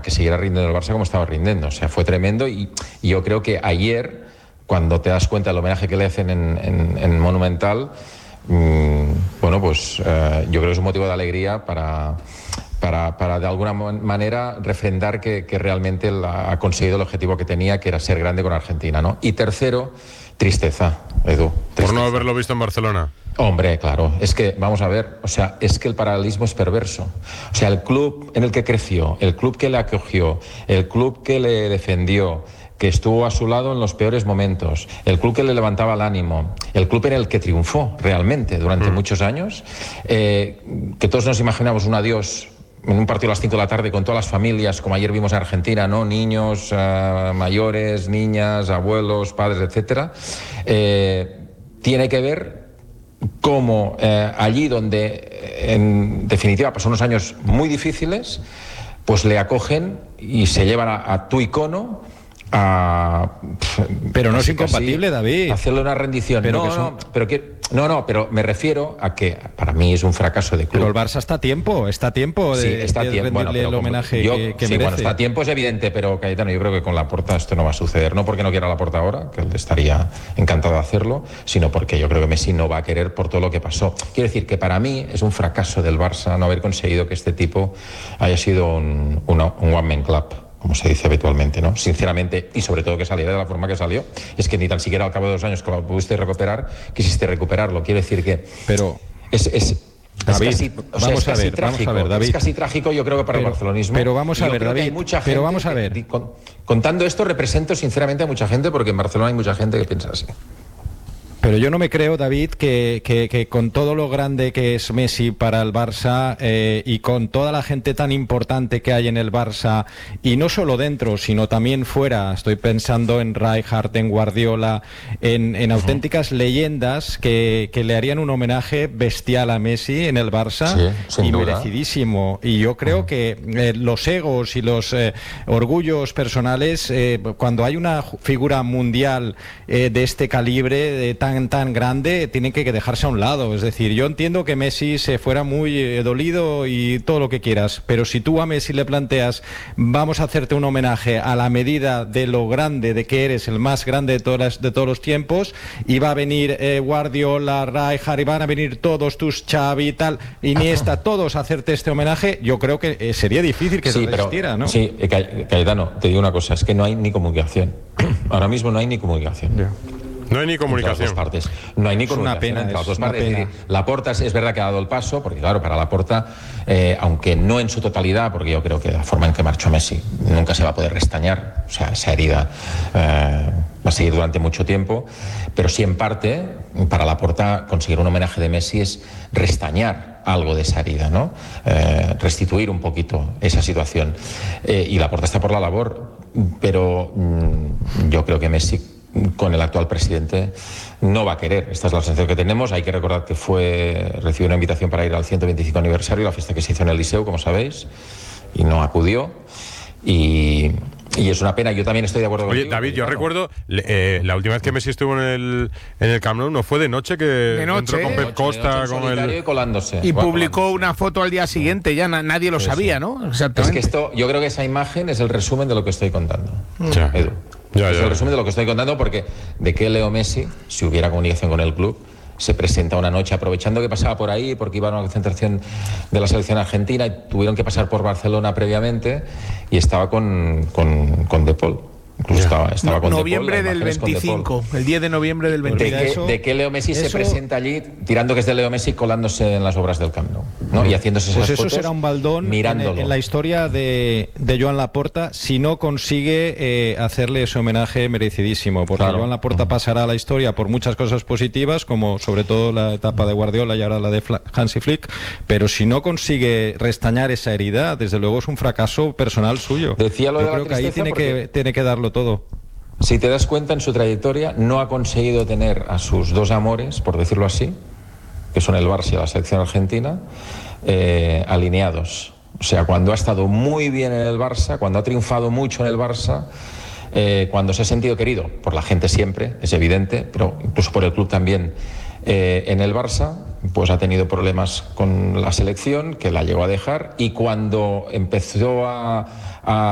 que siguiera rindiendo el Barça como estaba rindiendo. O sea, fue tremendo y yo creo que ayer, cuando te das cuenta del homenaje que le hacen en Monumental, bueno, pues yo creo que es un motivo de alegría para de alguna manera refrendar que realmente ha conseguido el objetivo que tenía, que era ser grande con Argentina, ¿no? Y tercero, tristeza, Edu. Tristeza. Por no haberlo visto en Barcelona. Hombre, claro, es que, vamos a ver, o sea, es que el paralelismo es perverso. O sea, el club en el que creció, el club que le acogió, el club que le defendió, que estuvo a su lado en los peores momentos, el club que le levantaba el ánimo, el club en el que triunfó realmente durante muchos años, que todos nos imaginamos un adiós en un partido a las 5 de la tarde con todas las familias, como ayer vimos en Argentina, ¿no? Niños, mayores, niñas, abuelos, padres, etcétera. Tiene que ver cómo allí donde en definitiva pasó unos años muy difíciles, pues le acogen y se llevan a tu icono pero no es incompatible, David. Hacerle una rendición. Pero pero me refiero a que para mí es un fracaso de club. Pero el Barça está a tiempo de rendirle el homenaje que merece. Bueno, está a tiempo, es evidente, pero Cayetano, yo creo que con Laporta esto no va a suceder. No porque no quiera Laporta ahora, que él estaría encantado de hacerlo, sino porque yo creo que Messi no va a querer por todo lo que pasó. Quiero decir que para mí es un fracaso del Barça no haber conseguido que este tipo haya sido un one-man club, como se dice habitualmente, ¿no? Sinceramente, y sobre todo que saliera de la forma que salió, es que ni tan siquiera al cabo de 2 años que lo pudiste recuperar, quisiste recuperarlo. Quiero decir que pero David, vamos a ver, David. Es casi trágico, yo creo que para el barcelonismo. Pero vamos a ver, David. Pero vamos a ver. Contando esto, represento sinceramente a mucha gente, porque en Barcelona hay mucha gente que piensa así. Pero yo no me creo, David, que con todo lo grande que es Messi para el Barça y con toda la gente tan importante que hay en el Barça, y no solo dentro, sino también fuera, estoy pensando en Rijkaard, en Guardiola, en auténticas leyendas que le harían un homenaje bestial a Messi en el Barça, y merecidísimo. Y yo creo que los egos y los orgullos personales, cuando hay una figura mundial de este calibre, tan grande, tienen que dejarse a un lado. Es decir, yo entiendo que Messi se fuera muy dolido y todo lo que quieras, pero si tú a Messi le planteas, vamos a hacerte un homenaje a la medida de lo grande, de que eres el más grande de todos los tiempos, y va a venir Guardiola, Rijkaard, y van a venir todos tus Xavi, tal, Iniesta, todos a hacerte este homenaje, yo creo que sería difícil que se resistiera, ¿no? Sí, Cayetano, te digo una cosa, es que no hay ni comunicación. Ahora mismo no hay ni comunicación. Yeah. No hay ni comunicación. Entre las dos partes. No hay ni comunicación entre las dos partes. Laporta es verdad que ha dado el paso, porque claro, para Laporta, aunque no en su totalidad, porque yo creo que la forma en que marchó Messi nunca se va a poder restañar, o sea, esa herida va a seguir durante mucho tiempo, pero sí en parte, para Laporta, conseguir un homenaje de Messi es restañar algo de esa herida, ¿no? Restituir un poquito esa situación. Y Laporta está por la labor, pero yo creo que Messi, con el actual presidente, no va a querer. Esta es la sensación que tenemos. Hay que recordar que recibió una invitación para ir al 125 aniversario, la fiesta que se hizo en el Liceu, como sabéis, y no acudió. Y es una pena. Yo también estoy de acuerdo contigo. Oye, David, yo recuerdo la última vez que Messi estuvo en el Camp Nou, ¿no fue de noche que entró con Pep Costa y colándose? Y publicó una foto al día siguiente, ya nadie lo sabía, ¿no? Exactamente. Es que yo creo que esa imagen es el resumen de lo que estoy contando, Edu. Es el resumen de lo que estoy contando, porque de qué Leo Messi, si hubiera comunicación con el club, se presenta una noche aprovechando que pasaba por ahí, porque iba a una concentración de la selección argentina y tuvieron que pasar por Barcelona previamente, y estaba con De Paul. Incluso estaba con noviembre del 25, el 10 de noviembre del 25. De que Leo Messi se presenta allí tirando que es de Leo Messi, colándose en las obras del Camp Nou, ¿no? Y haciéndose esas fotos. Pues eso será un baldón en la historia de Joan Laporta, si no consigue hacerle ese homenaje merecidísimo, porque Joan Laporta pasará a la historia por muchas cosas positivas, como sobre todo la etapa de Guardiola y ahora la de Hansi Flick, pero si no consigue restañar esa herida, desde luego es un fracaso personal suyo. Yo creo que ahí tiene que darlo todo. Si te das cuenta, en su trayectoria no ha conseguido tener a sus dos amores, por decirlo así, que son el Barça y la selección argentina, alineados. O sea, cuando ha estado muy bien en el Barça, cuando ha triunfado mucho en el Barça, cuando se ha sentido querido por la gente siempre, es evidente, pero incluso por el club también, en el Barça, pues ha tenido problemas con la selección, que la llegó a dejar, y cuando empezó a